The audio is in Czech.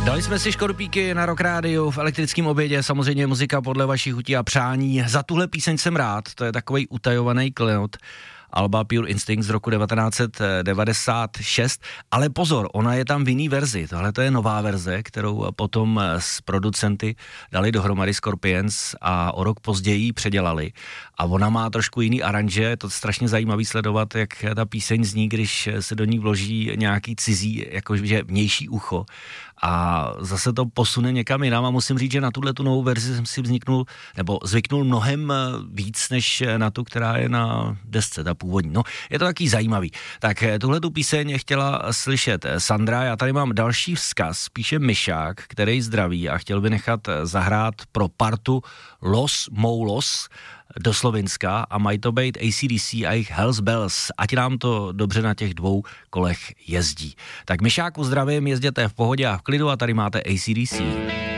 Dali jsme si škorpíky na Rock Rádiu v elektrickém obědě, samozřejmě muzika podle vašich chutí a přání. Za tuhle píseň jsem rád, to je takovej utajovaný klenot alba Pure Instinct z roku 1996, ale pozor, ona je tam v jiný verzi, tohle to je nová verze, kterou potom s producenty dali dohromady Scorpions a o rok později ji předělali a ona má trošku jiný aranže, je to strašně zajímavý sledovat, jak ta píseň zní, když se do ní vloží nějaký cizí, jakože vnější ucho a zase to posune někam jinam a musím říct, že na tuhle tu novou verzi jsem si zvyknul mnohem víc, než na tu, která je na desce, ta původní. No, je to taky zajímavý. Tak tuhle tu píseň chtěla slyšet Sandra, já tady mám další vzkaz, píše Myšák, který zdraví a chtěl by nechat zahrát pro partu Los Moulos do Slovinska a mají to být AC/DC a jejich Hells Bells, ať nám to dobře na těch dvou kolech jezdí. Tak Myšáku zdravím, jezděte v pohodě a v klidu a tady máte AC/DC.